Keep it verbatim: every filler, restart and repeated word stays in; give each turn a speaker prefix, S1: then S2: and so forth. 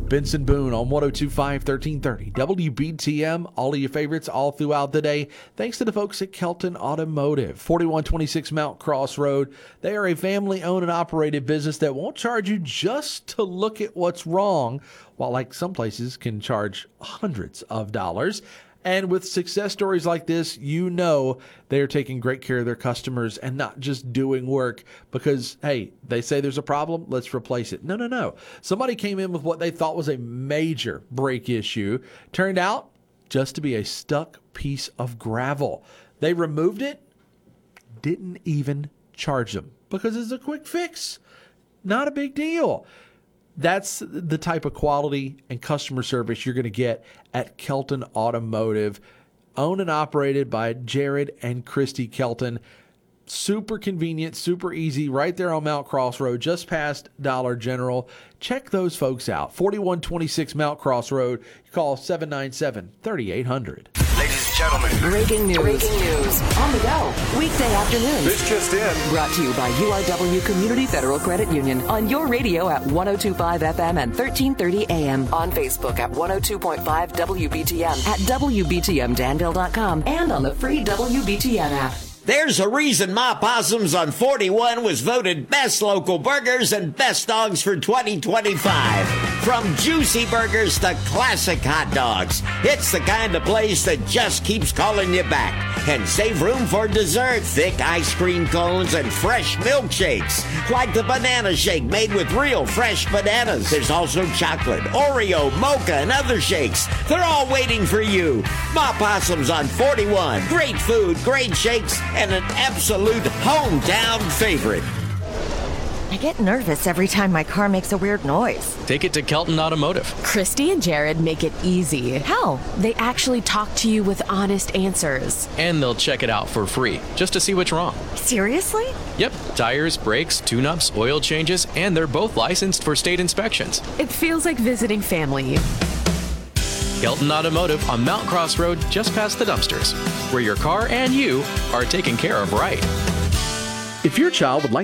S1: Benson Boone on one oh two point five, thirteen thirty W B T M. All of your favorites all throughout the day. Thanks to the folks at Kelton Automotive, forty-one twenty-six Mount Cross Road. They are a family-owned and operated business that won't charge you just to look at what's wrong, while like some places can charge hundreds of dollars. And with success stories like this, you know they're taking great care of their customers and not just doing work because, hey, they say there's a problem, let's replace it. No, no, no. Somebody came in with what they thought was a major brake issue. Turned out just to be a stuck piece of gravel. They removed it, didn't even charge them because it's a quick fix. Not a big deal. That's the type of quality and customer service you're going to get at Kelton Automotive, owned and operated by Jared and Christy Kelton. Super convenient, super easy, right there on Mount Cross Road, just past Dollar General. Check those folks out. forty-one twenty-six Mount Cross Road. You call seven nine seven, three eight hundred.
S2: Ladies and gentlemen.
S3: Breaking news. Breaking news. On the go. Weekday afternoons.
S2: This just in.
S3: Brought to you by U R W Community Federal Credit Union. On your radio at one oh two point five F M and thirteen thirty A M. On Facebook at one oh two point five W B T M. At W B T M Danville dot com. And on the free W B T M app.
S4: There's a reason Ma Possums on forty-one was voted best local burgers and best dogs for twenty twenty-five. From juicy burgers to classic hot dogs, it's the kind of place that just keeps calling you back. And save room for dessert, thick ice cream cones and fresh milkshakes, like the banana shake made with real fresh bananas. There's also chocolate, Oreo, mocha, and other shakes. They're all waiting for you. Ma Possums on forty-one. Great food, great shakes, and an absolute hometown favorite.
S5: I get nervous every time my car makes a weird noise.
S6: Take it to Kelton Automotive.
S7: Christy and Jared make it easy.
S5: How?
S7: They actually talk to you with honest answers.
S6: And they'll check it out for free, just to see what's wrong.
S5: Seriously?
S6: Yep. Tires, brakes, tune-ups, oil changes, and they're both licensed for state inspections.
S7: It feels like visiting family.
S6: Kelton Automotive on Mount Cross Road, just past the dumpsters, where your car and you are taken care of right.
S1: If your child would like